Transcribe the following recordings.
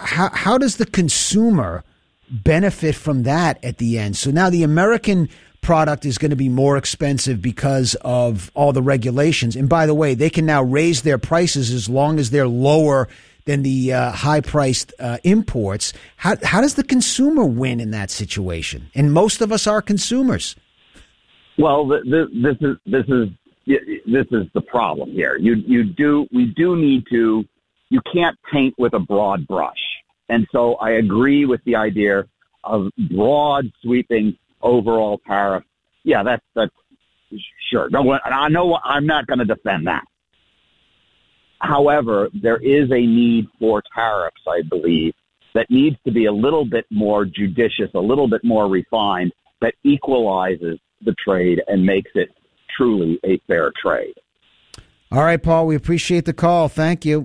how does the consumer benefit from that at the end? So now the American product is going to be more expensive because of all the regulations. And by the way, they can now raise their prices as long as they're lower than the high-priced imports. How does the consumer win in that situation? And most of us are consumers. Well, this is the problem here. We do need to. You can't paint with a broad brush, and so I agree with the idea of broad, sweeping overall tariff. Yeah, that's sure. No, I know I'm not going to defend that. However, there is a need for tariffs, I believe, that needs to be a little bit more judicious, a little bit more refined, that equalizes the trade and makes it truly a fair trade. All right, Paul, we appreciate the call. Thank you.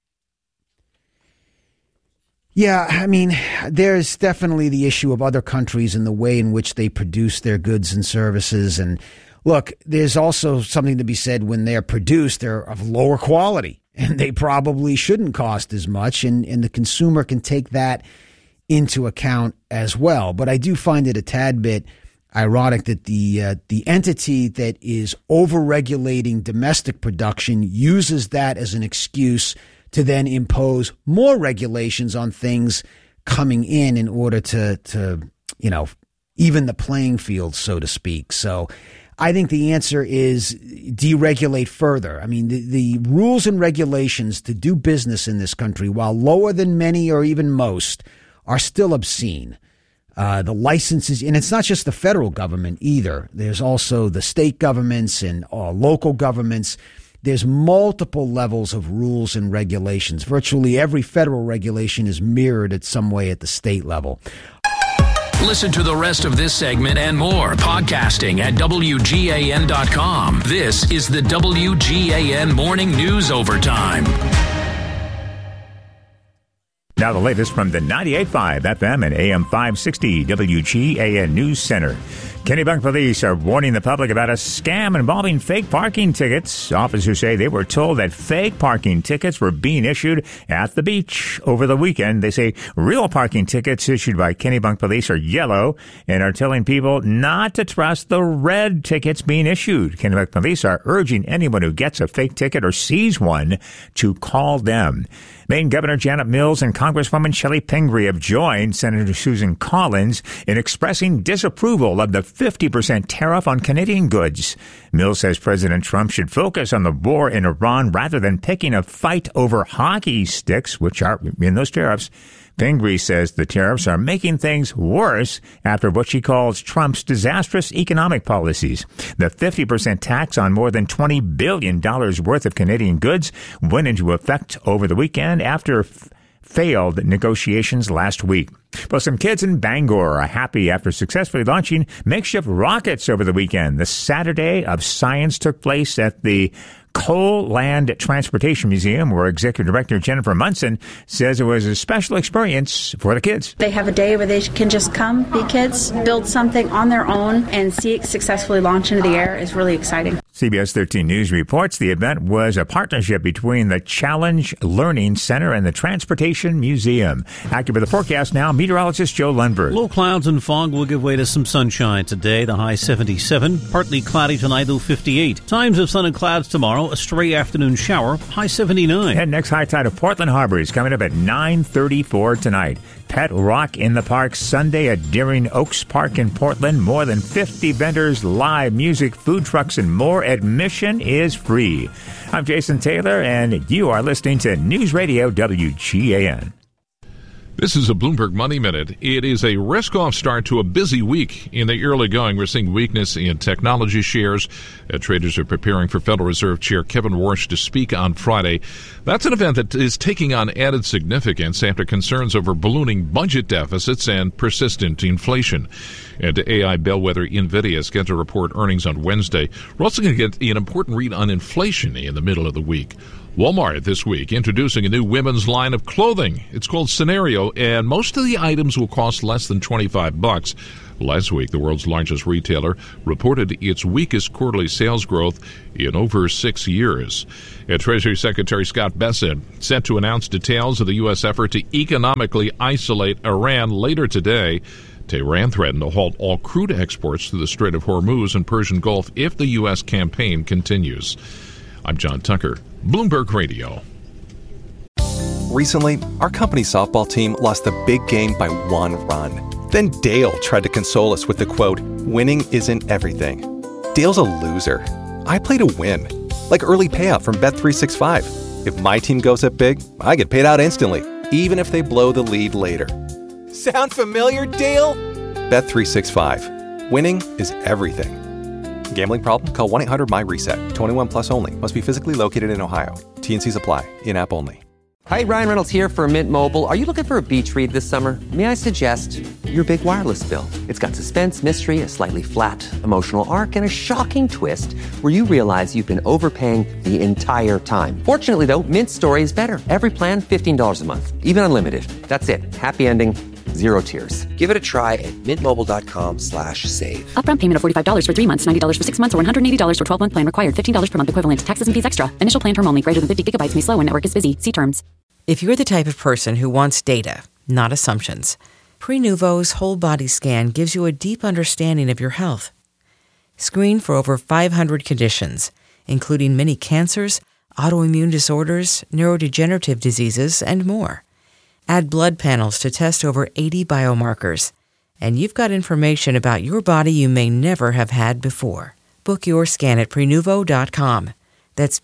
Yeah, I mean, there's definitely the issue of other countries and the way in which they produce their goods and services. And look, there's also something to be said when they're produced, they're of lower quality and they probably shouldn't cost as much. And the consumer can take that into account as well. But I do find it a tad bit ironic that the entity that is overregulating domestic production uses that as an excuse to then impose more regulations on things coming in order to even the playing field, so to speak. So I think the answer is deregulate further. I mean, the rules and regulations to do business in this country, while lower than many or even most, are still obscene. The licenses, and it's not just the federal government either. There's also the state governments and local governments. There's multiple levels of rules and regulations. Virtually every federal regulation is mirrored at some way at the state level. Listen to the rest of this segment and more podcasting at WGAN.com. This is the WGAN Morning News Overtime. Now the latest from the 98.5 FM and AM 560 WGAN News Center. Kennebunk police are warning the public about a scam involving fake parking tickets. Officers say they were told that fake parking tickets were being issued at the beach over the weekend. They say real parking tickets issued by Kennebunk police are yellow and are telling people not to trust the red tickets being issued. Kennebunk police are urging anyone who gets a fake ticket or sees one to call them. Maine Governor Janet Mills and Congresswoman Shelley Pingree have joined Senator Susan Collins in expressing disapproval of the 50% tariff on Canadian goods. Mills says President Trump should focus on the war in Iran rather than picking a fight over hockey sticks, which are in those tariffs. Pingree says the tariffs are making things worse after what she calls Trump's disastrous economic policies. The 50% tax on more than $20 billion worth of Canadian goods went into effect over the weekend after failed negotiations last week. Well, some kids in Bangor are happy after successfully launching makeshift rockets over the weekend. The Saturday of Science took place at the Coal Land Transportation Museum, where Executive Director Jennifer Munson says it was a special experience for the kids. They have a day where they can just come, be kids, build something on their own, and see it successfully launch into the air is really exciting. CBS 13 News reports the event was a partnership between the Challenge Learning Center and the Transportation Museum. Active with the forecast now, meteorologist Joe Lundberg. Low clouds and fog will give way to some sunshine today. The high 77. Partly cloudy tonight, low 58. Times of sun and clouds tomorrow. A stray afternoon shower, high 79. And next high tide of Portland Harbor is coming up at 9:34 tonight. Pet Rock in the Park Sunday at Deering Oaks Park in Portland. More than 50 vendors, live music, food trucks, and more. Admission is free. I'm Jason Taylor, and you are listening to News Radio WGAN. This is a Bloomberg Money Minute. It is a risk-off start to a busy week in the early going. We're seeing weakness in technology shares. Traders are preparing for Federal Reserve Chair Kevin Warsh to speak on Friday. That's an event that is taking on added significance after concerns over ballooning budget deficits and persistent inflation. And AI bellwether NVIDIA is scheduled to report earnings on Wednesday. We're also going to get an important read on inflation in the middle of the week. Walmart this week introducing a new women's line of clothing. It's called Scenario, and most of the items will cost less than $25. Last week, the world's largest retailer reported its weakest quarterly sales growth in over 6 years. And Treasury Secretary Scott Bessent set to announce details of the U.S. effort to economically isolate Iran later today. Tehran threatened to halt all crude exports to the Strait of Hormuz and Persian Gulf if the U.S. campaign continues. I'm John Tucker, Bloomberg Radio. Recently, our company's softball team lost the big game by 1 run. Then Dale tried to console us with the quote, "Winning isn't everything." Dale's a loser. I play to win. Like early payout from Bet365. If my team goes up big, I get paid out instantly, even if they blow the lead later. Sound familiar, Dale? Bet365. Winning is everything. Gambling problem? Call 1-800-MY-RESET. 21 plus only. Must be physically located in Ohio. T&Cs apply. In-app only. Hi, Ryan Reynolds here for Mint Mobile. Are you looking for a beach read this summer? May I suggest your big wireless bill? It's got suspense, mystery, a slightly flat, emotional arc, and a shocking twist where you realize you've been overpaying the entire time. Fortunately, though, Mint's story is better. Every plan, $15 a month. Even unlimited. That's it. Happy ending. Zero tears. Give it a try at mintmobile.com/save. Upfront payment of $45 for 3 months, $90 for 6 months, or $180 for 12-month plan required. $15 per month equivalent. Taxes and fees extra. Initial plan term only. Greater than 50 gigabytes may slow when network is busy. See terms. If you're the type of person who wants data, not assumptions, Prenuvo's whole body scan gives you a deep understanding of your health. Screen for over 500 conditions, including many cancers, autoimmune disorders, neurodegenerative diseases, and more. Add blood panels to test over 80 biomarkers, and you've got information about your body you may never have had before. Book your scan at Prenuvo.com. That's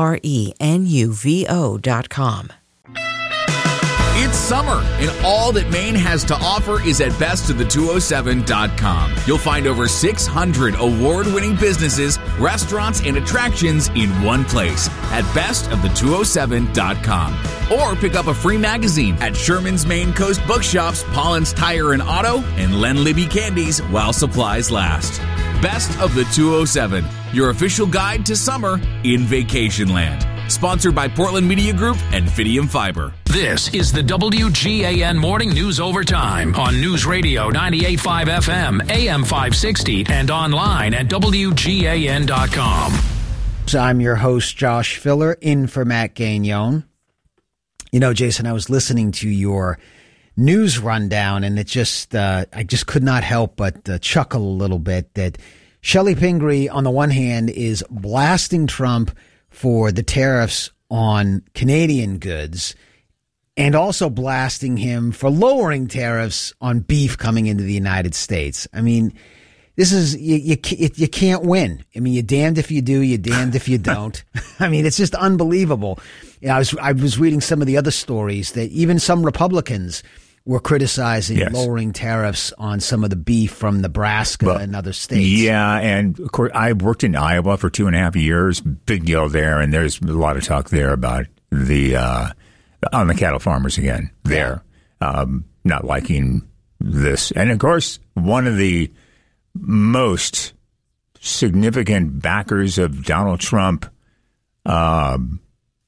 Prenuvo.com. It's summer, and all that Maine has to offer is at bestofthe207.com. You'll find over 600 award-winning businesses, restaurants, and attractions in one place at bestofthe207.com. Or pick up a free magazine at Sherman's Maine Coast Bookshops, Pollen's Tire and Auto, and Len Libby Candies while supplies last. Best of the 207, your official guide to summer in Vacationland. Sponsored by Portland Media Group and Fidium Fiber. This is the WGAN Morning News Overtime on News Radio 98.5 FM, AM 560, and online at WGAN.com. I'm your host, Josh Filler, in for Matt Gagnon. You know, Jason, I was listening to your news rundown, and it just I just could not help but chuckle a little bit that Shelley Pingree, on the one hand, is blasting Trump for the tariffs on Canadian goods and also blasting him for lowering tariffs on beef coming into the United States. I mean, this is you can't win. I mean, you're damned if you do, you're damned if you don't. I mean, it's just unbelievable. You know, I was reading some of the other stories that even some Republicans were criticizing lowering tariffs on some of the beef from Nebraska and other states. Yeah, and of course, I worked in Iowa for 2.5 years. Big deal there, and there's a lot of talk there about the on the cattle farmers again. There, not liking this, and of course, one of the most significant backers of Donald Trump on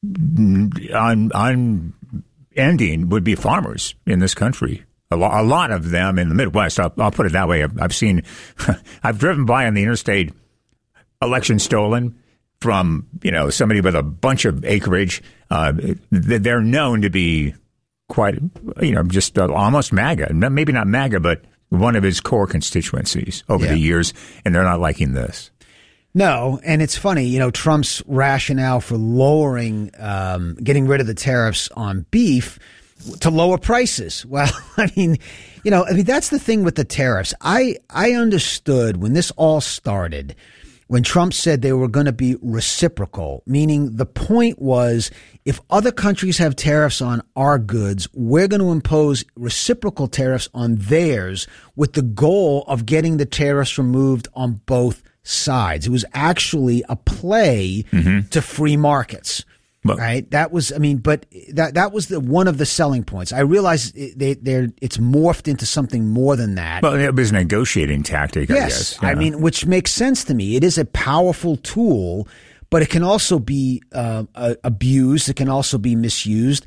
ending would be farmers in this country. A lot of them in the Midwest. I'll put it that way. I've seen, I've driven by on the interstate, election stolen from, somebody with a bunch of acreage. They're known to be quite, just almost MAGA. Maybe not MAGA, but one of his core constituencies over the years. And they're not liking this. No, and it's funny, Trump's rationale for lowering, getting rid of the tariffs on beef to lower prices. Well, that's the thing with the tariffs. I understood when this all started, when Trump said they were going to be reciprocal, meaning the point was if other countries have tariffs on our goods, we're going to impose reciprocal tariffs on theirs with the goal of getting the tariffs removed on both sides. It was actually a play to free markets, right? That was, but that was one of the selling points. I realize it's morphed into something more than that. Well, it was a negotiating tactic, I guess. Yeah. Which makes sense to me. It is a powerful tool, but it can also be abused. It can also be misused.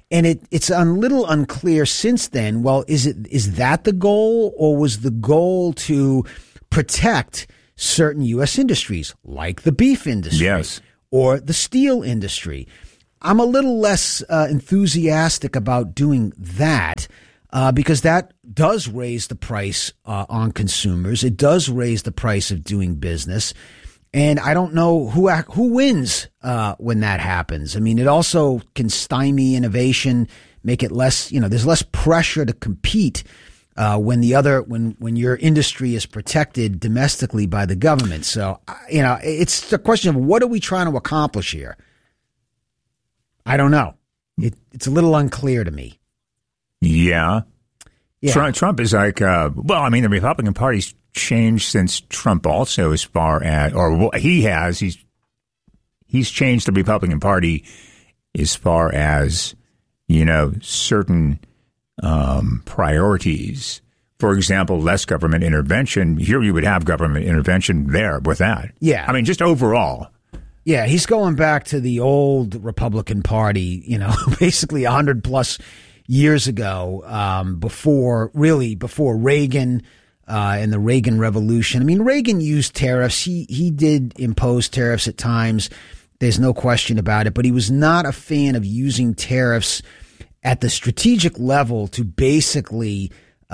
And it's a little unclear since then. Well, is that the goal, or was the goal to protect certain U.S. industries like the beef industry or the steel industry? I'm a little less enthusiastic about doing that because that does raise the price on consumers. It does raise the price of doing business. And I don't know who wins when that happens. I mean, it also can stymie innovation, make it less, there's less pressure to compete when your industry is protected domestically by the government. So, it's a question of what are we trying to accomplish here? I don't know. It's a little unclear to me. Yeah. Trump is like, the Republican Party's changed since Trump also, as far as, he's changed the Republican Party as far as, certain priorities. For example, less government intervention. Here you would have government intervention there with that. Yeah. I mean, just overall. Yeah, he's going back to the old Republican Party, basically 100 plus years ago, before Reagan and the Reagan Revolution. I mean, Reagan used tariffs. He did impose tariffs at times. There's no question about it. But he was not a fan of using tariffs at the strategic level to basically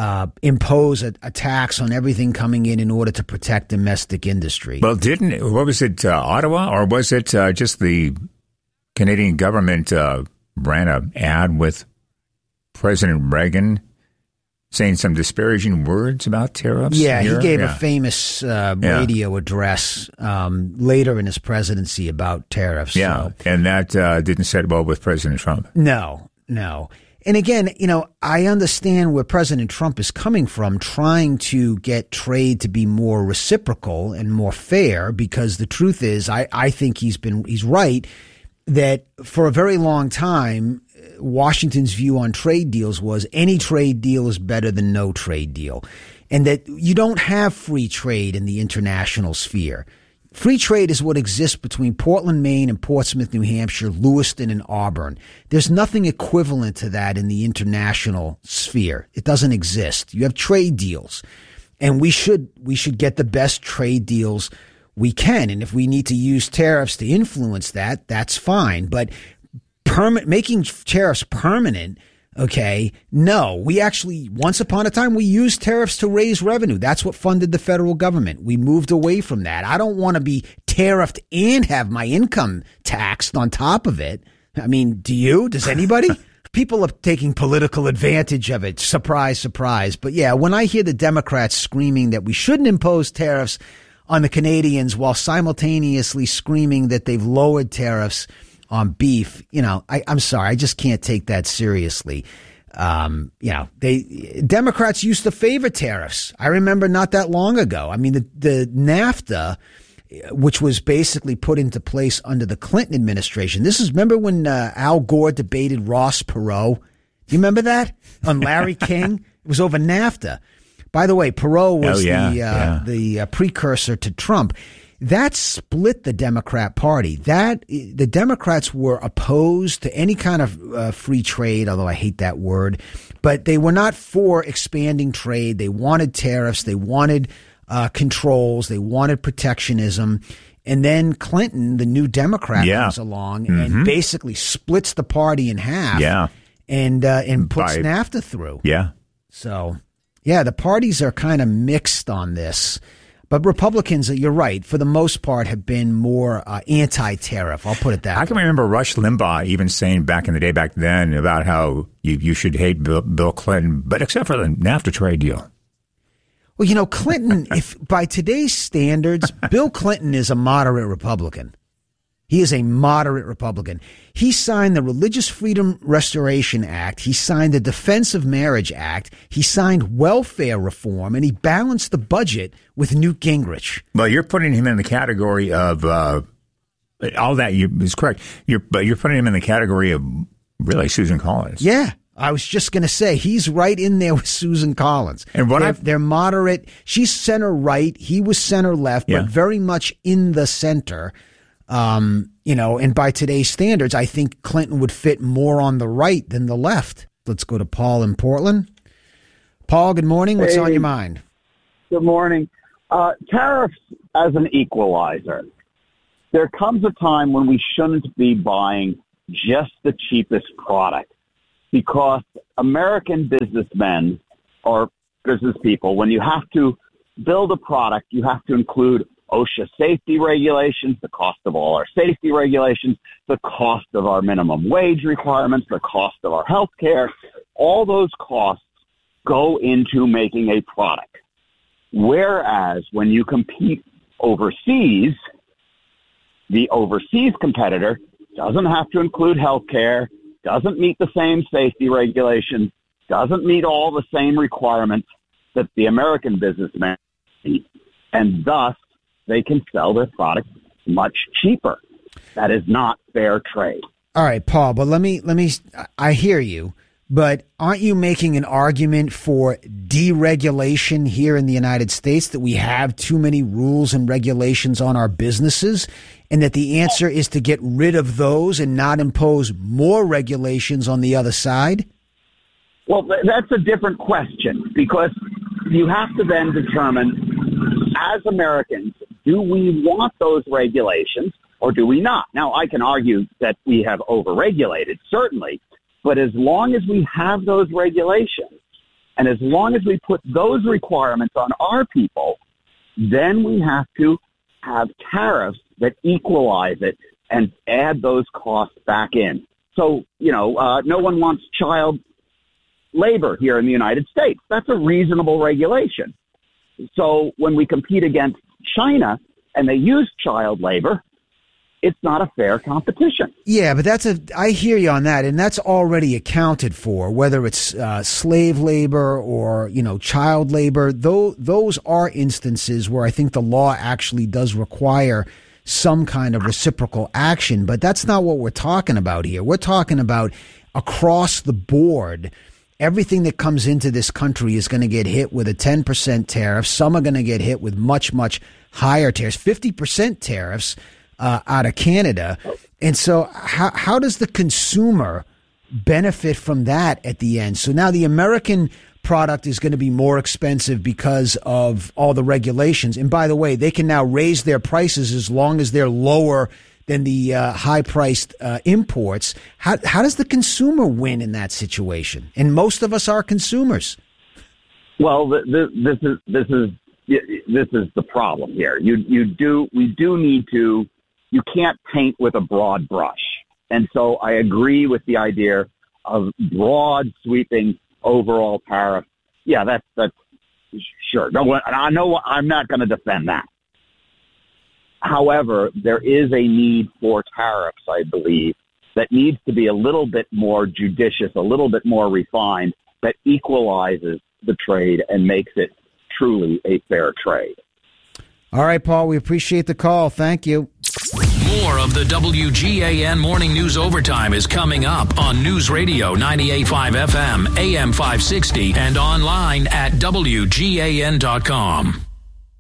impose a tax on everything coming in order to protect domestic industry. Well, what was it, Ottawa, or was it just the Canadian government ran an ad with President Reagan saying some disparaging words about tariffs? Yeah, he gave a famous radio address later in his presidency about tariffs. Yeah, so. And that didn't set well with President Trump. No. And again, I understand where President Trump is coming from, trying to get trade to be more reciprocal and more fair, because the truth is, I think he's right that for a very long time, Washington's view on trade deals was any trade deal is better than no trade deal, and that you don't have free trade in the international sphere. Free trade is what exists between Portland, Maine, and Portsmouth, New Hampshire, Lewiston, and Auburn. There's nothing equivalent to that in the international sphere. It doesn't exist. You have trade deals, and we should get the best trade deals we can. And if we need to use tariffs to influence that, that's fine. But making tariffs permanent, okay, no. We actually, once upon a time, we used tariffs to raise revenue. That's what funded the federal government. We moved away from that. I don't want to be tariffed and have my income taxed on top of it. I mean, do you? Does anybody? People are taking political advantage of it. Surprise, surprise. But yeah, when I hear the Democrats screaming that we shouldn't impose tariffs on the Canadians while simultaneously screaming that they've lowered tariffs on beef, I'm sorry, I just can't take that seriously. Democrats used to favor tariffs. I remember not that long ago. I mean, the NAFTA, which was basically put into place under the Clinton administration. Remember when Al Gore debated Ross Perot? Do you remember that on Larry King? It was over NAFTA. By the way, Perot was the precursor to Trump. That split the Democrat Party. The Democrats were opposed to any kind of free trade, although I hate that word, but they were not for expanding trade. They wanted tariffs. They wanted controls. They wanted protectionism. And then Clinton, the new Democrat, comes along and basically splits the party in half and puts NAFTA through. Yeah. So, the parties are kind of mixed on this. But Republicans, you're right, for the most part have been more anti-tariff. I'll put it that way. I can remember Rush Limbaugh even saying back then about how you should hate Bill Clinton, but except for the NAFTA trade deal. Well, Clinton, if by today's standards, Bill Clinton is a moderate Republican. He is a moderate Republican. He signed the Religious Freedom Restoration Act. He signed the Defense of Marriage Act. He signed welfare reform, and he balanced the budget with Newt Gingrich. Well, you're putting him in the category of all that is correct. But you're putting him in the category of really Susan Collins. Yeah. I was just going to say, he's right in there with Susan Collins. And they're moderate. She's center right. He was center left, but very much in the center. And by today's standards, I think Clinton would fit more on the right than the left. Let's go to Paul in Portland. Paul, good morning. What's on your mind? Good morning. Tariffs as an equalizer. There comes a time when we shouldn't be buying just the cheapest product, because American businessmen or business people, when you have to build a product, you have to include OSHA safety regulations, the cost of all our safety regulations, the cost of our minimum wage requirements, the cost of our health care. All those costs go into making a product. Whereas when you compete overseas, the overseas competitor doesn't have to include health care, doesn't meet the same safety regulations, doesn't meet all the same requirements that the American businessmen meet, and thus they can sell their product much cheaper. That is not fair trade. All right, Paul, but let me I hear you, but aren't you making an argument for deregulation here in the United States, that we have too many rules and regulations on our businesses, and that the answer is to get rid of those and not impose more regulations on the other side? Well, that's a different question, because you have to then determine, as Americans, do we want those regulations or do we not? Now, I can argue that we have overregulated, certainly, but as long as we have those regulations and as long as we put those requirements on our people, then we have to have tariffs that equalize it and add those costs back in. So, no one wants child labor here in the United States. That's a reasonable regulation. So when we compete against China and they use child labor, it's not a fair competition. Yeah, but I hear you on that, and that's already accounted for, whether it's slave labor or, child labor. Those are instances where I think the law actually does require some kind of reciprocal action, but that's not what we're talking about here. We're talking about across the board. Everything that comes into this country is going to get hit with a 10% tariff. Some are going to get hit with much, much higher tariffs, 50% tariffs out of Canada. And so how does the consumer benefit from that at the end? So now the American product is going to be more expensive because of all the regulations. And by the way, they can now raise their prices as long as they're lower than the high-priced imports. How does the consumer win in that situation? And most of us are consumers. Well, this is the problem here. We do need to. You can't paint with a broad brush, and so I agree with the idea of broad, sweeping, overall tariff. Yeah, that's sure. No, I know I'm not going to defend that. However, there is a need for tariffs, I believe, that needs to be a little bit more judicious, a little bit more refined, that equalizes the trade and makes it truly a fair trade. All right, Paul, we appreciate the call. Thank you. More of the WGAN Morning News Overtime is coming up on News Radio 98.5 FM, AM 560, and online at WGAN.com.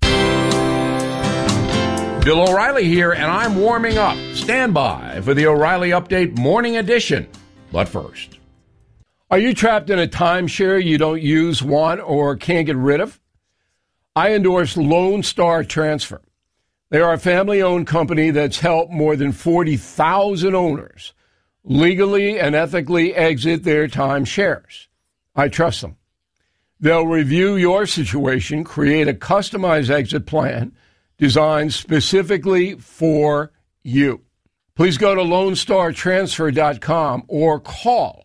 Bill O'Reilly here, and I'm warming up. Stand by for the O'Reilly Update Morning Edition. But first, are you trapped in a timeshare you don't use, want, or can't get rid of? I endorse Lone Star Transfer. They are a family-owned company that's helped more than 40,000 owners legally and ethically exit their timeshares. I trust them. They'll review your situation, create a customized exit plan designed specifically for you. Please go to LoneStarTransfer.com or call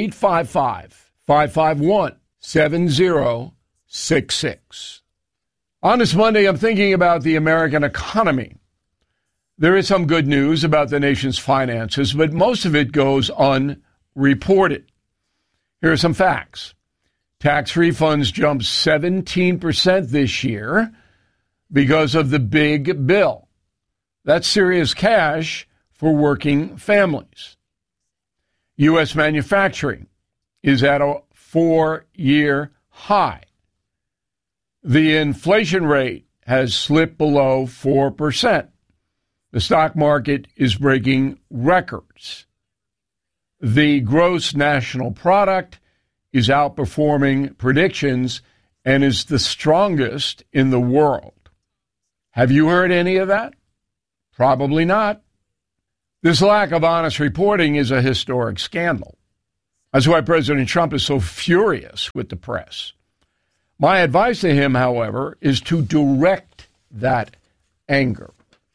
855-551-7066. On this Monday, I'm thinking about the American economy. There is some good news about the nation's finances, but most of it goes unreported. Here are some facts. Tax refunds jumped 17% this year because of the big bill. That's serious cash for working families. U.S. manufacturing is at a 4-year high. The inflation rate has slipped below 4%. The stock market is breaking records. The gross national product is outperforming predictions and is the strongest in the world. Have you heard any of that? Probably not. This lack of honest reporting is a historic scandal. That's why President Trump is so furious with the press. My advice to him, however, is to direct that anger.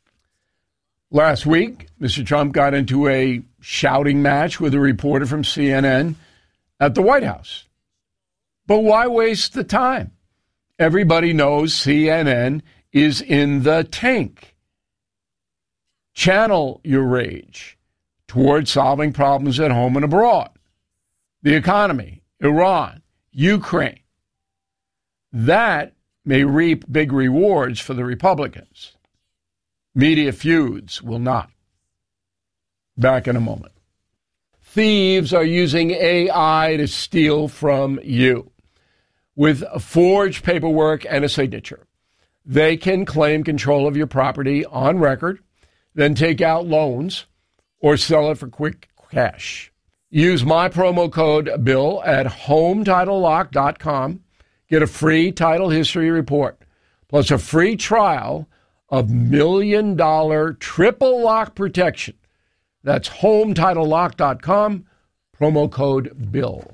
Last week, Mr. Trump got into a shouting match with a reporter from CNN at the White House. But why waste the time? Everybody knows CNN is in the tank. Channel your rage toward solving problems at home and abroad. The economy, Iran, Ukraine. That may reap big rewards for the Republicans. Media feuds will not. Back in a moment. Thieves are using AI to steal from you. With forged paperwork and a signature, they can claim control of your property on record, then take out loans or sell it for quick cash. Use my promo code BILL at HomeTitleLock.com. Get a free title history report, plus a free trial of $1 million triple lock protection. That's HomeTitleLock.com, promo code BILL.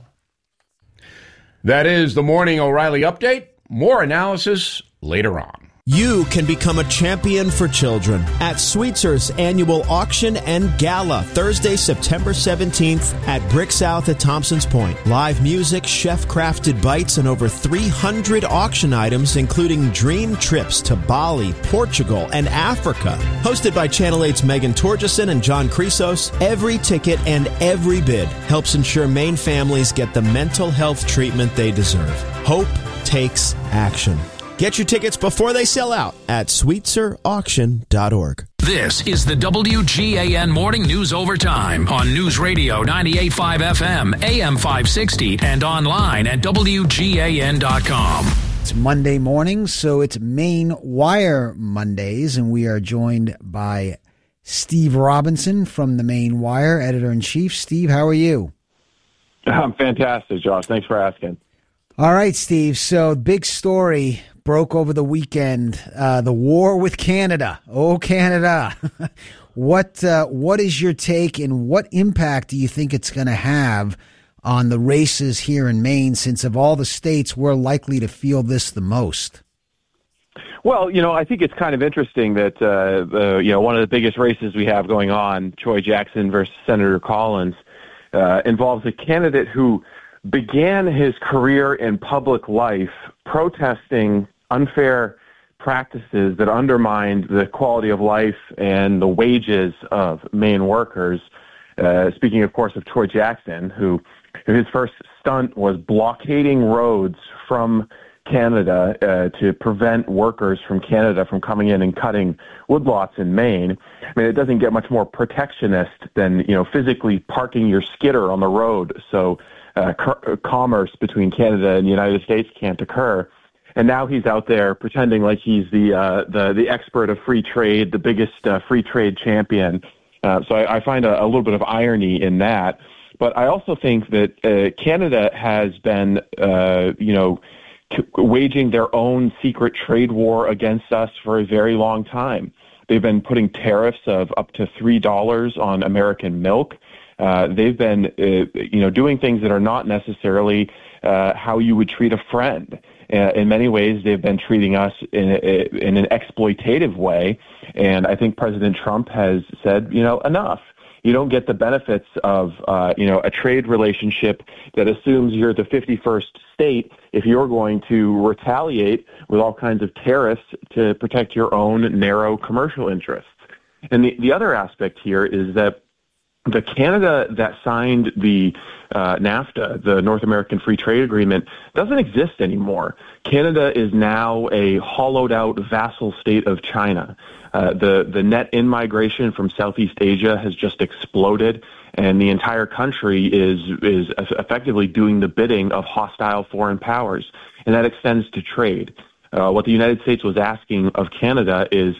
That is the Morning O'Reilly Update. More analysis later on. You can become a champion for children at Sweetzer's annual auction and gala, Thursday, September 17th at Brick South at Thompson's Point. Live music, chef-crafted bites, and over 300 auction items, including dream trips to Bali, Portugal, and Africa. Hosted by Channel 8's Megan Torgeson and John Chrysos, every ticket and every bid helps ensure Maine families get the mental health treatment they deserve. Hope takes action. Get your tickets before they sell out at SweetzerAuction.org. This is the WGAN Morning News Overtime on News Radio 98.5 FM, AM 560, and online at WGAN.com. It's Monday morning, so it's Maine Wire Mondays, and we are joined by Steve Robinson from the Maine Wire, editor-in-chief. Steve, how are you? I'm fantastic, Josh. Thanks for asking. All right, Steve. So, big story broke over the weekend, the war with Canada. Oh, Canada. What is your take, and what impact do you think it's going to have on the races here in Maine, since of all the states, we're likely to feel this the most? Well, I think it's kind of interesting that, one of the biggest races we have going on, Troy Jackson versus Senator Collins, involves a candidate who began his career in public life protesting unfair practices that undermined the quality of life and the wages of Maine workers. Speaking, of course, of Troy Jackson, who his first stunt was blockading roads from Canada to prevent workers from Canada from coming in and cutting woodlots in Maine. I mean, it doesn't get much more protectionist than, physically parking your skidder on the road so commerce between Canada and the United States can't occur. And now he's out there pretending like he's the expert of free trade, the biggest free trade champion. So I find a little bit of irony in that. But I also think that Canada has been, waging their own secret trade war against us for a very long time. They've been putting tariffs of up to $3 on American milk. They've been, doing things that are not necessarily how you would treat a friend. In many ways, they've been treating us in an exploitative way. And I think President Trump has said, enough. You don't get the benefits of, a trade relationship that assumes you're the 51st state if you're going to retaliate with all kinds of tariffs to protect your own narrow commercial interests. And the other aspect here is that the Canada that signed the NAFTA, the North American Free Trade Agreement, doesn't exist anymore. Canada is now a hollowed-out vassal state of China. The net in-migration from Southeast Asia has just exploded, and the entire country is effectively doing the bidding of hostile foreign powers, and that extends to trade. What the United States was asking of Canada is,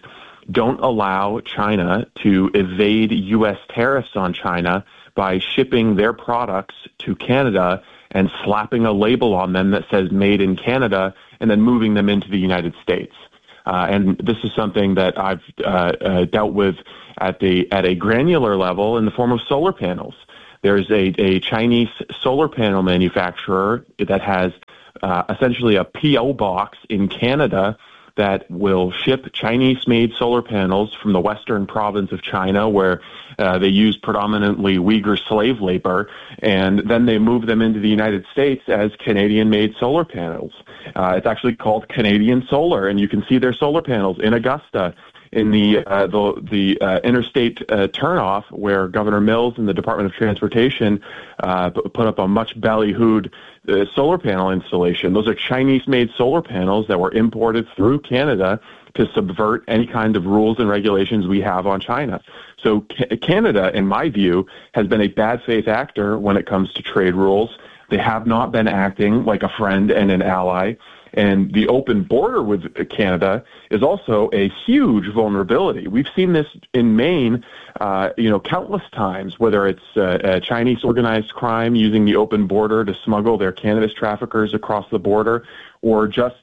don't allow China to evade U.S. tariffs on China by shipping their products to Canada and slapping a label on them that says made in Canada and then moving them into the United States. And this is something that I've dealt with at a granular level in the form of solar panels. There's a Chinese solar panel manufacturer that has essentially a P.O. box in Canada that will ship Chinese-made solar panels from the western province of China, where they use predominantly Uyghur slave labor, and then they move them into the United States as Canadian-made solar panels. It's actually called Canadian Solar, and you can see their solar panels in Augusta, in the interstate turnoff, where Governor Mills and the Department of Transportation put up a much ballyhooed solar panel installation. Those are Chinese-made solar panels that were imported through Canada to subvert any kind of rules and regulations we have on China. So Canada, in my view, has been a bad faith actor when it comes to trade rules. They have not been acting like a friend and an ally. And the open border with Canada is also a huge vulnerability. We've seen this in Maine, countless times, whether it's Chinese organized crime using the open border to smuggle their cannabis traffickers across the border, or just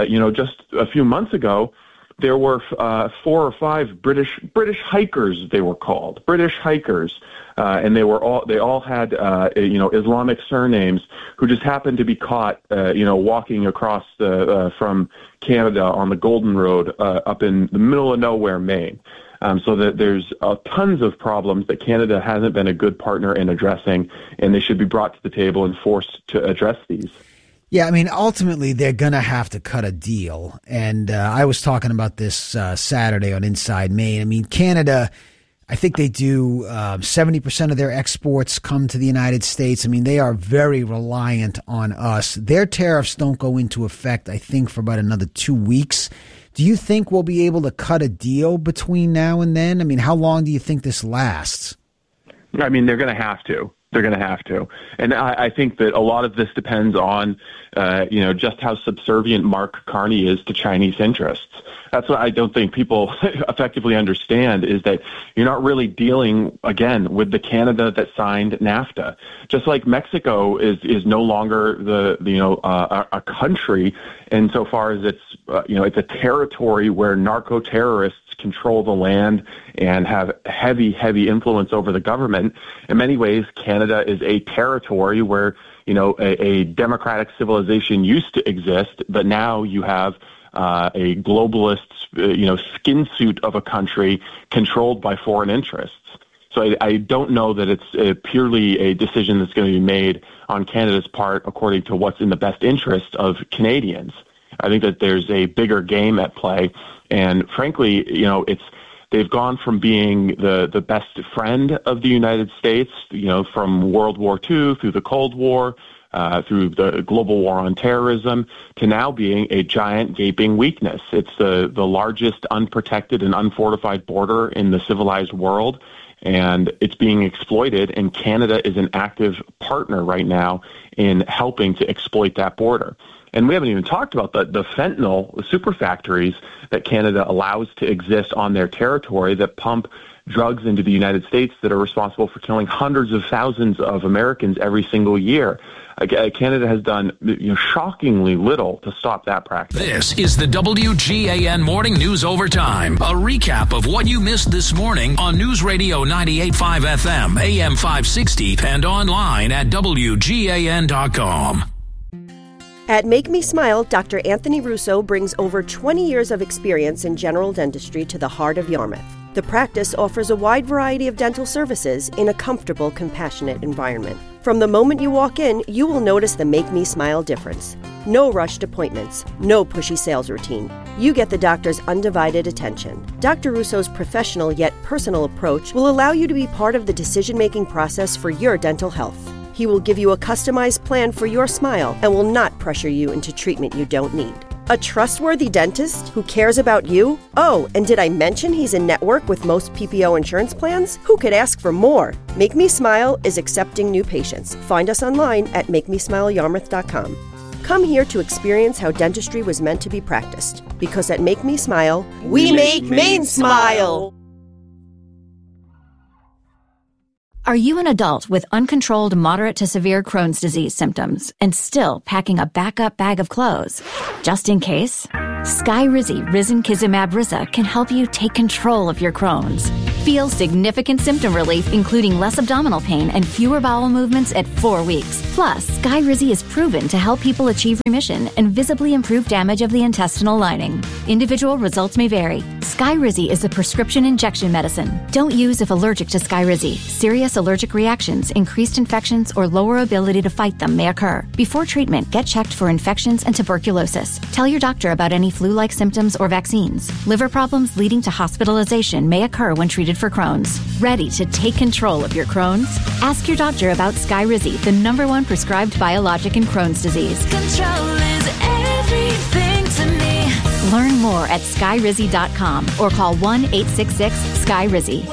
a few months ago, there were 4 or 5 British hikers, they were called, British hikers, and they all had Islamic surnames, who just happened to be caught walking across from Canada on the Golden Road up in the middle of nowhere, Maine. So that there's tons of problems that Canada hasn't been a good partner in addressing, and they should be brought to the table and forced to address these. Yeah, I mean, ultimately, they're going to have to cut a deal. And I was talking about this Saturday on Inside Maine. I mean, Canada, I think they do 70% of their exports come to the United States. I mean, they are very reliant on us. Their tariffs don't go into effect, I think, for about another 2 weeks. Do you think we'll be able to cut a deal between now and then? I mean, how long do you think this lasts? I mean, they're going to have to. They're going to have to. And I think that a lot of this depends on, just how subservient Mark Carney is to Chinese interests. That's what I don't think people effectively understand, is that you're not really dealing, again, with the Canada that signed NAFTA. Just like Mexico is no longer a country insofar as it's a territory where narco-terrorists control the land and have heavy influence over the government. In many ways, Canada is a territory where, a democratic civilization used to exist, but now you have a globalist, skin suit of a country controlled by foreign interests. So I don't know that it's purely a decision that's going to be made on Canada's part according to what's in the best interest of Canadians. I think that there's a bigger game at play. And frankly, they've gone from being the best friend of the United States, from World War II through the Cold War, through the global war on terrorism, to now being a giant gaping weakness. It's the largest unprotected and unfortified border in the civilized world, and it's being exploited, and Canada is an active partner right now in helping to exploit that border. And we haven't even talked about the fentanyl, the super factories that Canada allows to exist on their territory that pump drugs into the United States that are responsible for killing hundreds of thousands of Americans every single year. Canada has done shockingly little to stop that practice. This is the WGAN Morning News Overtime, a recap of what you missed this morning on News Radio 98.5 FM, AM 560, and online at WGAN.com. At Make Me Smile, Dr. Anthony Russo brings over 20 years of experience in general dentistry to the heart of Yarmouth. The practice offers a wide variety of dental services in a comfortable, compassionate environment. From the moment you walk in, you will notice the Make Me Smile difference. No rushed appointments, no pushy sales routine. You get the doctor's undivided attention. Dr. Russo's professional yet personal approach will allow you to be part of the decision-making process for your dental health. He will give you a customized plan for your smile and will not pressure you into treatment you don't need. A trustworthy dentist who cares about you? Oh, and did I mention he's in network with most PPO insurance plans? Who could ask for more? Make Me Smile is accepting new patients. Find us online at MakeMeSmileYarmouth.com. Come here to experience how dentistry was meant to be practiced. Because at Make Me Smile, we make Maine smile. Are you an adult with uncontrolled moderate to severe Crohn's disease symptoms and still packing a backup bag of clothes? Just in case, Skyrizi Risankizumab Riza can help you take control of your Crohn's. Feel significant symptom relief, including less abdominal pain and fewer bowel movements at 4 weeks. Plus, Skyrizi is proven to help people achieve remission and visibly improve damage of the intestinal lining. Individual results may vary. Skyrizi is a prescription injection medicine. Don't use if allergic to Skyrizi. Serious allergic reactions, increased infections, or lower ability to fight them may occur. Before treatment, get checked for infections and tuberculosis. Tell your doctor about any flu-like symptoms or vaccines. Liver problems leading to hospitalization may occur when treated for Crohn's. Ready to take control of your Crohn's? Ask your doctor about Skyrizi, the #1 prescribed biologic in Crohn's disease. Control is everything to me. Learn more at skyrizi.com or call 1-866-SKY-RIZI.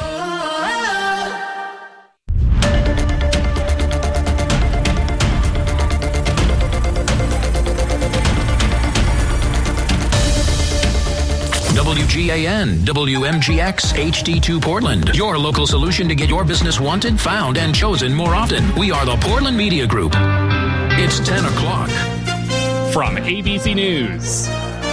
WGAN, WMGX, HD2 Portland. Your local solution to get your business wanted, found, and chosen more often. We are the Portland Media Group. It's 10 o'clock. From ABC News,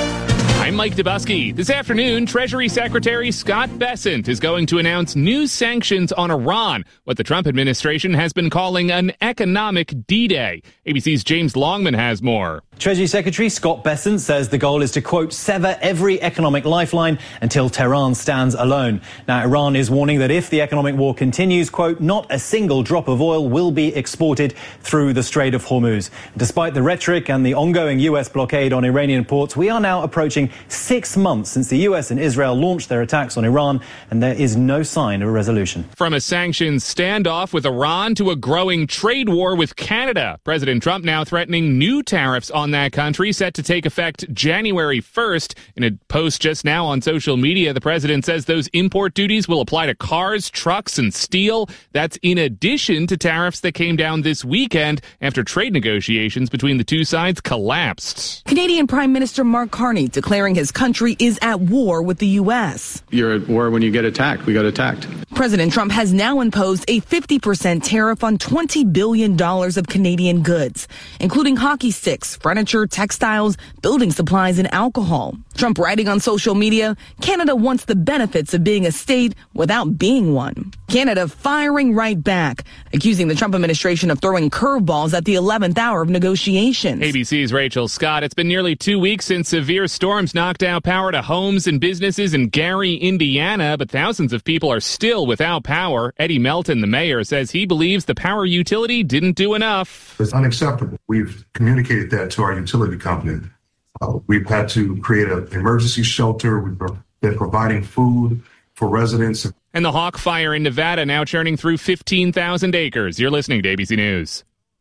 I'm Mike Dubusky. This afternoon, Treasury Secretary Scott Bessent is going to announce new sanctions on Iran, what the Trump administration has been calling an economic D-Day. ABC's James Longman has more. Treasury Secretary Scott Bessent says the goal is to, quote, sever every economic lifeline until Tehran stands alone. Now, Iran is warning that if the economic war continues, quote, not a single drop of oil will be exported through the Strait of Hormuz. Despite the rhetoric and the ongoing U.S. blockade on Iranian ports, we are now approaching 6 months since the U.S. and Israel launched their attacks on Iran, and there is no sign of a resolution. From a sanctions standoff with Iran to a growing trade war with Canada, President Trump now threatening new tariffs on that country set to take effect January 1st. In a post just now on social media, the president says those import duties will apply to cars, trucks, and steel. That's in addition to tariffs that came down this weekend after trade negotiations between the two sides collapsed. Canadian Prime Minister Mark Carney declaring his country is at war with the U.S. You're at war when you get attacked. We got attacked. President Trump has now imposed a 50% tariff on $20 billion of Canadian goods, including hockey sticks, furniture, textiles, building supplies, and alcohol. Trump writing on social media, Canada wants the benefits of being a state without being one. Canada firing right back, accusing the Trump administration of throwing curveballs at the 11th hour of negotiations. ABC's Rachel Scott. It's been nearly 2 weeks since severe storms knocked out power to homes and businesses in Gary, Indiana, but thousands of people are still without power. Eddie Melton, the mayor, says he believes the power utility didn't do enough. It's unacceptable. We've communicated that to our utility company. We've had to create an emergency shelter. We've been providing food for residents. And the Hawk Fire in Nevada now churning through 15,000 acres. You're listening to ABC News.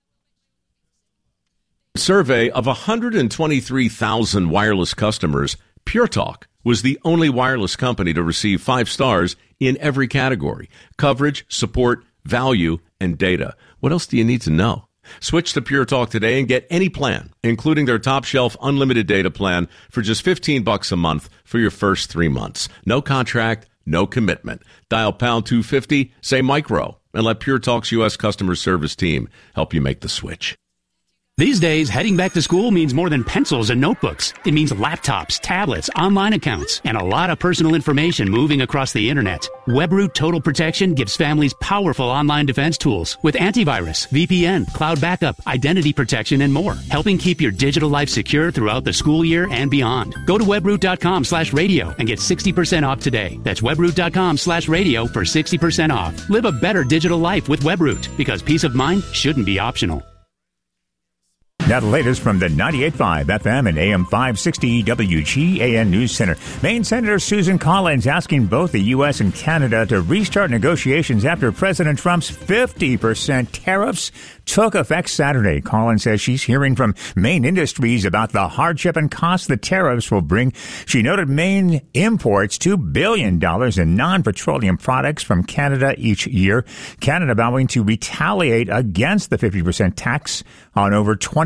Survey of 123,000 wireless customers, Pure Talk was the only wireless company to receive 5 stars in every category: coverage, support, value, and data. What else do you need to know? Switch to Pure Talk today and get any plan, including their top shelf unlimited data plan for just $15 a month for your first 3 months. No contract, no commitment. Dial pound 250, say micro, and let Pure Talk's U.S. customer service team help you make the switch. These days, heading back to school means more than pencils and notebooks. It means laptops, tablets, online accounts, and a lot of personal information moving across the internet. WebRoot Total Protection gives families powerful online defense tools with antivirus, VPN, cloud backup, identity protection, and more, helping keep your digital life secure throughout the school year and beyond. Go to webroot.com/radio and get 60% off today. That's webroot.com/radio for 60% off. Live a better digital life with WebRoot, because peace of mind shouldn't be optional. Now the latest from the 98.5 FM and AM 560 WGAN News Center. Maine Senator Susan Collins asking both the U.S. and Canada to restart negotiations after President Trump's 50% tariffs took effect Saturday. Collins says she's hearing from Maine industries about the hardship and cost the tariffs will bring. She noted Maine imports $2 billion in non-petroleum products from Canada each year. Canada vowing to retaliate against the 50% tax on over $20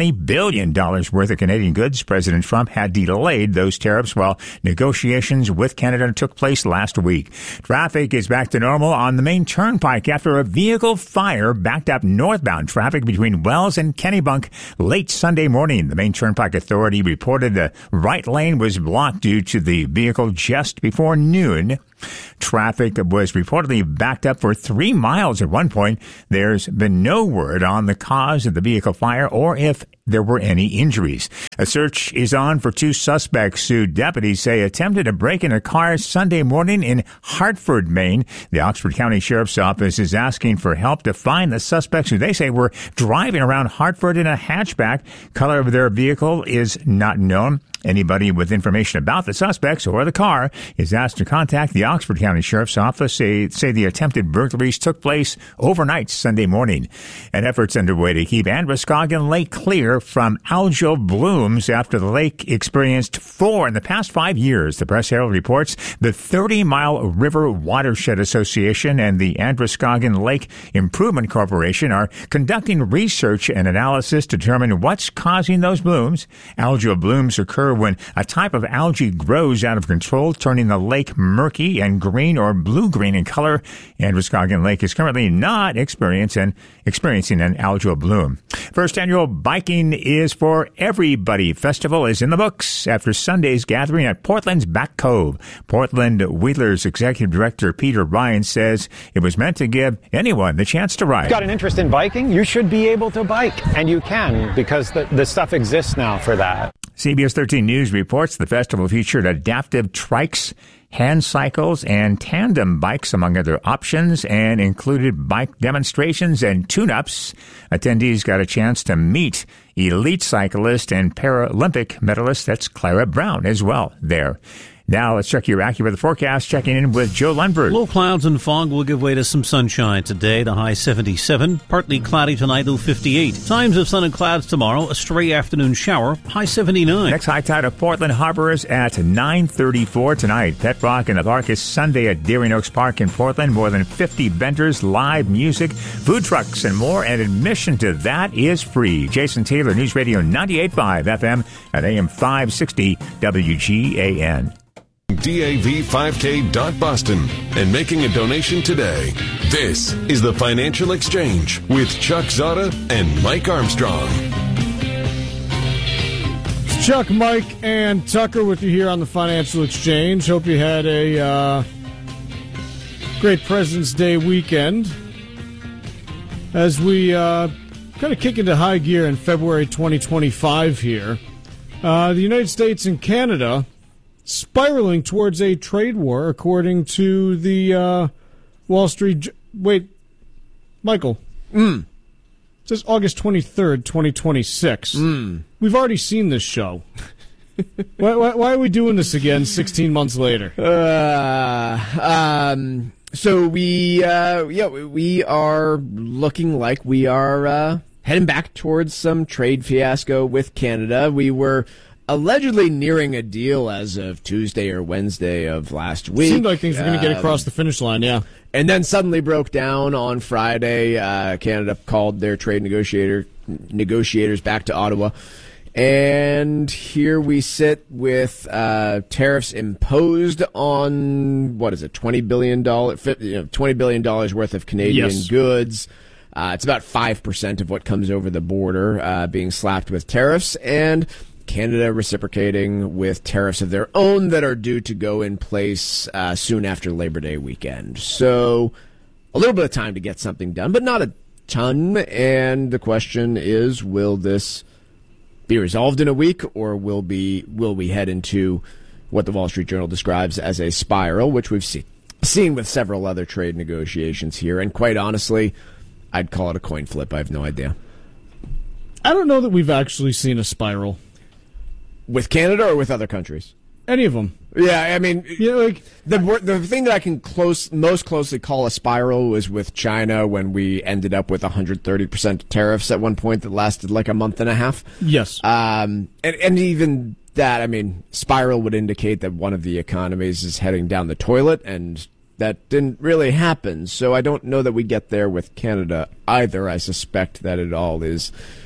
$20 billion worth of Canadian goods. President Trump had delayed those tariffs while negotiations with Canada took place last week. Traffic is back to normal on the main turnpike after a vehicle fire backed up northbound traffic between Wells and Kennebunk late Sunday morning. The main turnpike authority reported the right lane was blocked due to the vehicle just before noon. Traffic was reportedly backed up for 3 miles at one point. There's been no word on the cause of the vehicle fire or if there were any injuries. A search is on for 2 suspects who deputies say attempted to break in a car Sunday morning in Hartford, Maine. The Oxford County Sheriff's Office is asking for help to find the suspects who they say were driving around Hartford in a hatchback. Color of their vehicle is not known. Anybody with information about the suspects or the car is asked to contact the Oxford County Sheriff's Office. Say the attempted burglaries took place overnight Sunday morning. An effort's underway to keep Androscoggin Lake clear from algal blooms after the lake experienced 4 in the past 5 years. The Press Herald reports the 30-Mile River Watershed Association and the Androscoggin Lake Improvement Corporation are conducting research and analysis to determine what's causing those blooms. Algal blooms occur when a type of algae grows out of control, turning the lake murky and green or blue-green in color. Androscoggin Lake is currently not experiencing an algal bloom. First annual Biking is for Everybody Festival is in the books after Sunday's gathering at Portland's Back Cove. Portland Wheelers Executive Director Peter Ryan says it was meant to give anyone the chance to ride. Got an interest in biking? You should be able to bike, and you can because the stuff exists now for that. CBS 13 News reports the festival featured adaptive trikes, hand cycles, and tandem bikes, among other options, and included bike demonstrations and tune-ups. Attendees got a chance to meet elite cyclist and Paralympic medalist, that's Clara Brown, as well there. Now let's check your AccuWeather forecast, checking in with Joe Lundberg. Low clouds and fog will give way to some sunshine today, the high 77. Partly cloudy tonight, low 58. Times of sun and clouds tomorrow, a stray afternoon shower, high 79. Next high tide of Portland Harbor is at 9:34 tonight. Pet Rock in the Park is Sunday at Deering Oaks Park in Portland. More than 50 vendors, live music, food trucks, and more. And admission to that is free. Jason Taylor, News Radio 98.5 FM at AM 560 WGAN. DAV5K.Boston and making a donation today. This is the Financial Exchange with Chuck Zada and Mike Armstrong. It's Chuck, Mike, and Tucker with you here on the Financial Exchange. Hope you had a great President's Day weekend. As we kind of kick into high gear in February 2025 here, the United States and Canada spiraling towards a trade war, according to the Wall Street... Wait, Michael. It says August 23rd, 2026. We've already seen this show. Why are we doing this again 16 months later? So we are looking like we are heading back towards some trade fiasco with Canada. We were allegedly nearing a deal as of Tuesday or Wednesday of last week. Seemed like things were going to get across the finish line, yeah. And then suddenly broke down on Friday. Canada called their trade negotiators back to Ottawa. And here we sit with tariffs imposed on, what is it, $20 billion worth of Canadian goods. It's about 5% of what comes over the border being slapped with tariffs, and Canada reciprocating with tariffs of their own that are due to go in place soon after Labor Day weekend. So a little bit of time to get something done, but not a ton. And the question is, will this be resolved in a week, or will we head into what the Wall Street Journal describes as a spiral, which we've seen with several other trade negotiations here? And quite honestly, I'd call it a coin flip. I have no idea. I don't know that we've actually seen a spiral. With Canada or with other countries? Any of them. Yeah, I mean, the thing that I can most closely call a spiral was with China, when we ended up with 130% tariffs at one point that lasted like a month and a half. Yes. And even that, I mean, spiral would indicate that one of the economies is heading down the toilet, and that didn't really happen. So I don't know that we get there with Canada either. I suspect that it all is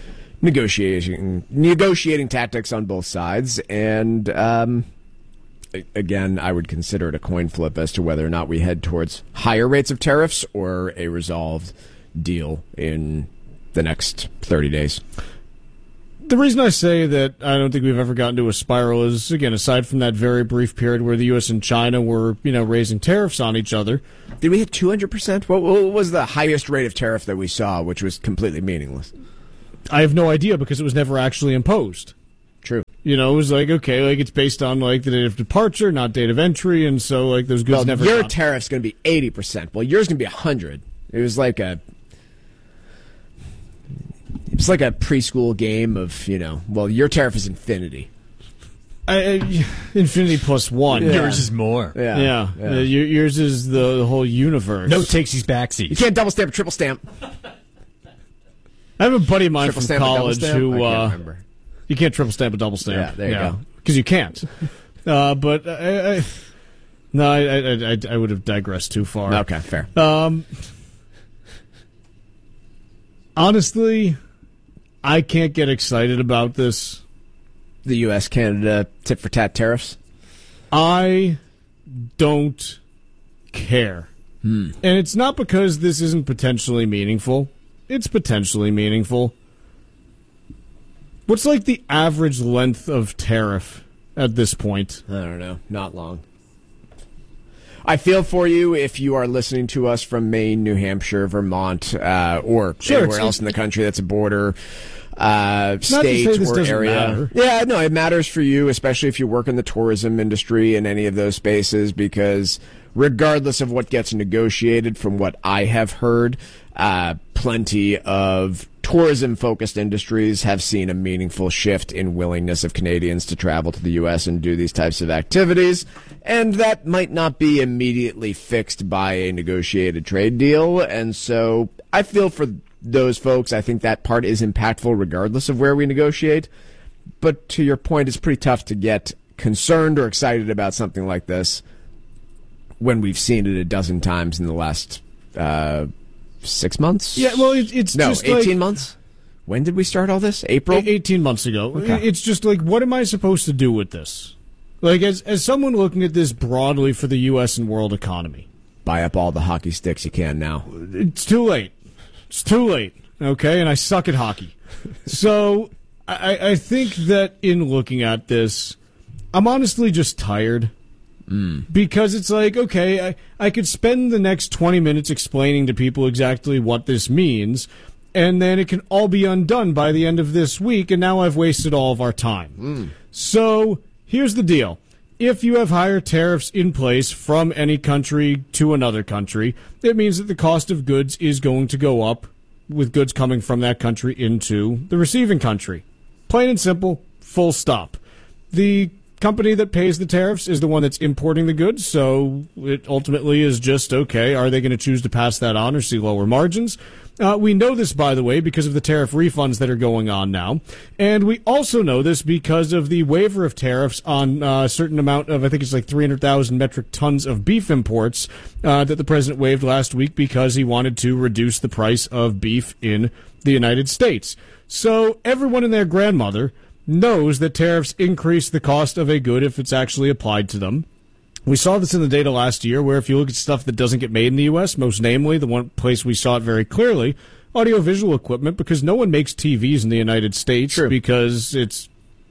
negotiating tactics on both sides. And again, I would consider it a coin flip as to whether or not we head towards higher rates of tariffs or a resolved deal in the next 30 days. The reason I say that I don't think we've ever gotten to a spiral is, again, aside from that very brief period where the U.S. and China were, raising tariffs on each other. Did we hit 200%? What was the highest rate of tariff that we saw, which was completely meaningless? I have no idea because it was never actually imposed. True. It was like, okay, like it's based on like the date of departure, not date of entry, and so like those goods never. Your tariff's going to be 80%. Well, yours going to be 100. It was like a preschool game of your tariff is infinity. Infinity plus one. Yeah. Yours is more. Yeah. Yours is the whole universe. No takesies backsies. You can't double stamp or triple stamp. I have a buddy of mine triple from stamp college who I can't remember. You can't triple stamp a double stamp. Yeah, there you go. Because you can't. But I would have digressed too far. Okay, fair. Honestly, I can't get excited about this. The U.S.-Canada tit-for-tat tariffs? I don't care. Hmm. And it's not because this isn't potentially meaningful. It's potentially meaningful. What's like the average length of tariff at this point? I don't know. Not long. I feel for you if you are listening to us from Maine, New Hampshire, Vermont, or anywhere else in the country that's a border state or area. Matter. Yeah, no, it matters for you, especially if you work in the tourism industry in any of those spaces, because regardless of what gets negotiated, from what I have heard, plenty of tourism-focused industries have seen a meaningful shift in willingness of Canadians to travel to the U.S. and do these types of activities, and that might not be immediately fixed by a negotiated trade deal, and so I feel for those folks. I think that part is impactful regardless of where we negotiate, but to your point, it's pretty tough to get concerned or excited about something like this when we've seen it a dozen times in the last 6 months? Yeah, well, it's no, just 18 months? When did we start all this? April? 18 months ago. Okay. It's just like, what am I supposed to do with this? Like, as someone looking at this broadly for the U.S. and world economy. Buy up all the hockey sticks you can now. It's too late. It's too late, okay? And I suck at hockey. So I think that in looking at this, I'm honestly just tired. Because it's like, okay, I could spend the next 20 minutes explaining to people exactly what this means, and then it can all be undone by the end of this week, and now I've wasted all of our time. So here's the deal. If you have higher tariffs in place from any country to another country, it means that the cost of goods is going to go up with goods coming from that country into the receiving country. Plain and simple, full stop. The company that pays the tariffs is the one that's importing the goods, so it ultimately is just, okay, are they going to choose to pass that on or see lower margins? We know this, by the way, because of the tariff refunds that are going on now, and we also know this because of the waiver of tariffs on a certain amount of, I think it's like 300,000 metric tons of beef imports that the president waived last week because he wanted to reduce the price of beef in the United States. So everyone and their grandmother knows that tariffs increase the cost of a good if it's actually applied to them. We saw this in the data last year, where if you look at stuff that doesn't get made in the U.S., most namely, the one place we saw it very clearly, audiovisual equipment, because no one makes TVs in the United States because it's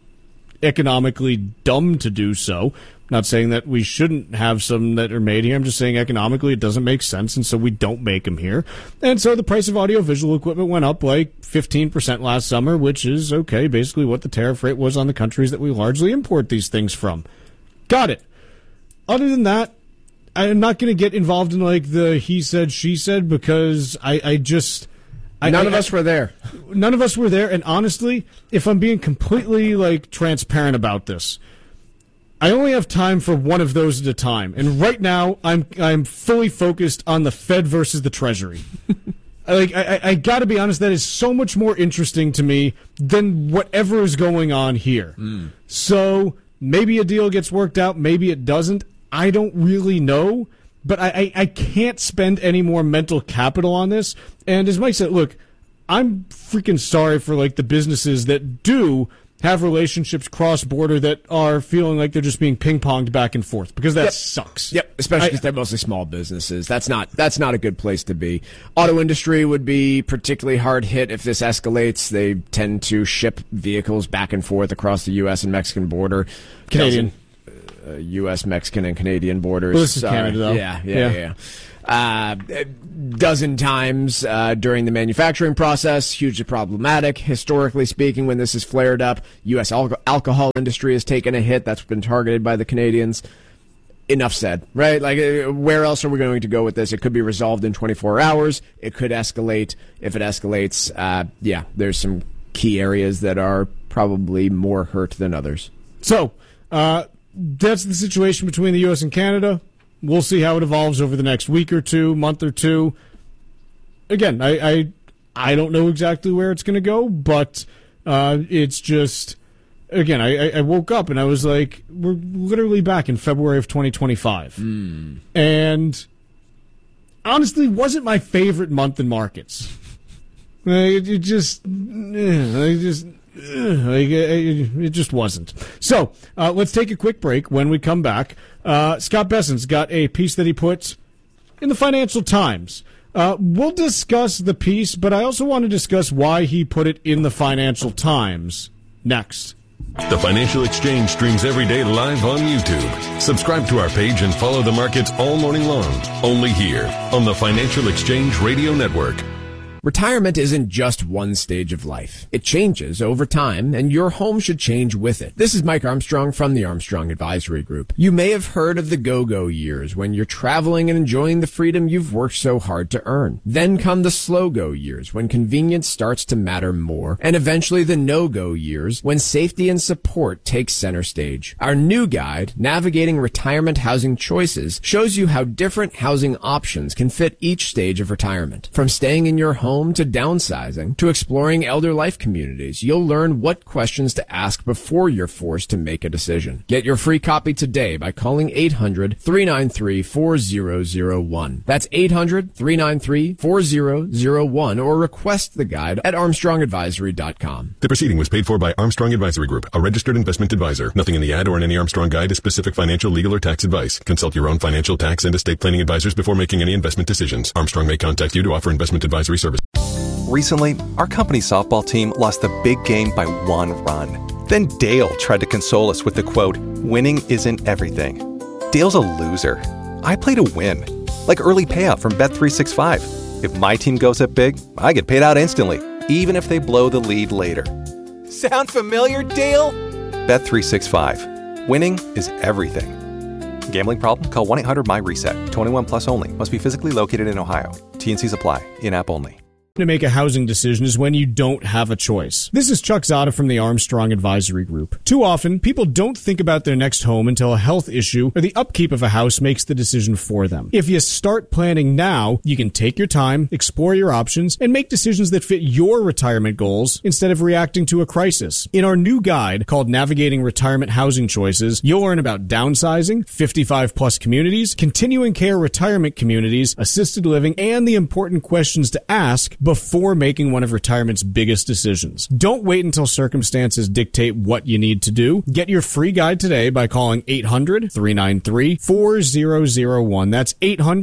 economically dumb to do so. Not saying that we shouldn't have some that are made here. I'm just saying economically it doesn't make sense, and so we don't make them here. And so the price of audiovisual equipment went up like 15% last summer, which is, okay, basically what the tariff rate was on the countries that we largely import these things from. Got it. Other than that, I'm not going to get involved in like the he said, she said, because none of us were there. None of us were there, and honestly, if I'm being completely like transparent about this, I only have time for one of those at a time, and right now I'm fully focused on the Fed versus the Treasury. I got to be honest, that is so much more interesting to me than whatever is going on here. So maybe a deal gets worked out, maybe it doesn't. I don't really know, but I can't spend any more mental capital on this. And as Mike said, look, I'm freaking sorry for like the businesses that do have relationships cross-border that are feeling like they're just being ping-ponged back and forth, because that sucks. Yep, especially because they're mostly small businesses. That's not a good place to be. Auto industry would be particularly hard hit if this escalates. They tend to ship vehicles back and forth across the U.S. and Mexican border. Canadian. U.S., Mexican, and Canadian borders. Well, this is Canada, though. Yeah. Dozen times during the manufacturing process, hugely problematic. Historically speaking, when this has flared up, U.S. alcohol industry has taken a hit. That's been targeted by the Canadians. Enough said, right? Like, where else are we going to go with this? It could be resolved in 24 hours. It could escalate. If it escalates, there's some key areas that are probably more hurt than others. So, that's the situation between the U.S. and Canada. We'll see how it evolves over the next week or two, month or two. Again, I don't know exactly where it's going to go, but it's just, again, I woke up and I was like, we're literally back in February of 2025. And honestly, wasn't my favorite month in markets. It just wasn't. So let's take a quick break. When we come back, Scott Bessent's got a piece that he put in the Financial Times. We'll discuss the piece, but I also want to discuss why he put it in the Financial Times next. The Financial Exchange streams every day live on YouTube. Subscribe to our page and follow the markets all morning long. Only here on the Financial Exchange Radio Network. Retirement isn't just one stage of life. It changes over time, and your home should change with it. This is Mike Armstrong from the Armstrong Advisory Group. You may have heard of the go-go years, when you're traveling and enjoying the freedom you've worked so hard to earn. Then come the slow-go years, when convenience starts to matter more, and eventually the no-go years, when safety and support take center stage. Our new guide, Navigating Retirement Housing Choices, shows you how different housing options can fit each stage of retirement. From staying in your home to downsizing to exploring elder life communities, you'll learn what questions to ask before you're forced to make a decision. Get your free copy today by calling 800-393-4001. That's 800-393-4001, or request the guide at armstrongadvisory.com. The proceeding was paid for by Armstrong Advisory Group, a registered investment advisor. Nothing in the ad or in any Armstrong guide is specific financial, legal, or tax advice. Consult your own financial, tax, and estate planning advisors before making any investment decisions. Armstrong may contact you to offer investment advisory service. Recently, our company's softball team lost the big game by 1 run. Then Dale tried to console us with the quote, "Winning isn't everything." Dale's a loser. I play to win. Like early payout from Bet365. If my team goes up big, I get paid out instantly, even if they blow the lead later. Sound familiar, Dale? Bet365. Winning is everything. Gambling problem? Call 1-800-MY-RESET. 21 plus only. Must be physically located in Ohio. T&Cs apply. In-app only. To make a housing decision is when you don't have a choice. This is Chuck Zada from the Armstrong Advisory Group. Too often, people don't think about their next home until a health issue or the upkeep of a house makes the decision for them. If you start planning now, you can take your time, explore your options, and make decisions that fit your retirement goals instead of reacting to a crisis. In our new guide called Navigating Retirement Housing Choices, you'll learn about downsizing, 55-plus communities, continuing care retirement communities, assisted living, and the important questions to ask before making one of retirement's biggest decisions. Don't wait until circumstances dictate what you need to do. Get your free guide today by calling 800-393-4001. That's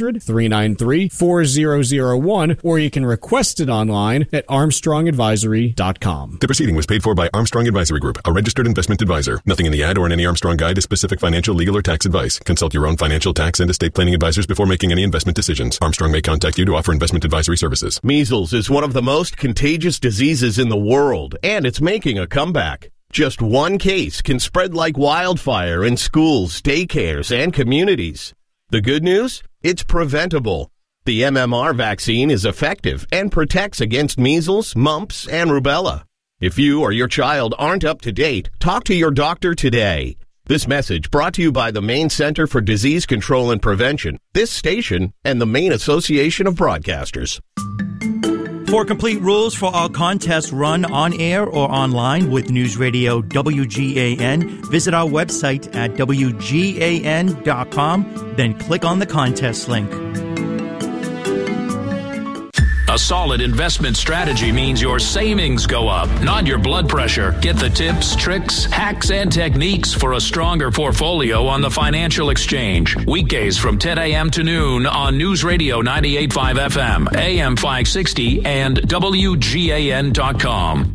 800-393-4001, or you can request it online at armstrongadvisory.com. The proceeding was paid for by Armstrong Advisory Group, a registered investment advisor. Nothing in the ad or in any Armstrong guide is specific financial, legal, or tax advice. Consult your own financial, tax, and estate planning advisors before making any investment decisions. Armstrong may contact you to offer investment advisory services. Measles is one of the most contagious diseases in the world, and it's making a comeback. Just one case can spread like wildfire in schools, daycares, and communities. The good news? It's preventable. The MMR vaccine is effective and protects against measles, mumps, and rubella. If you or your child aren't up to date, talk to your doctor today. This message brought to you by the Maine Center for Disease Control and Prevention, this station, and the Maine Association of Broadcasters. For complete rules for our contests run on air or online with News Radio WGAN, visit our website at WGAN.com, then click on the contest link. A solid investment strategy means your savings go up, not your blood pressure. Get the tips, tricks, hacks, and techniques for a stronger portfolio on the Financial Exchange. Weekdays from 10 a.m. to noon on News Radio 98.5 FM, AM 560, and WGAN.com.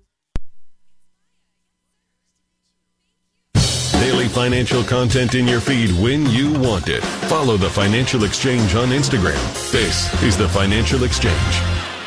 Daily financial content in your feed when you want it. Follow the Financial Exchange on Instagram. This is the Financial Exchange.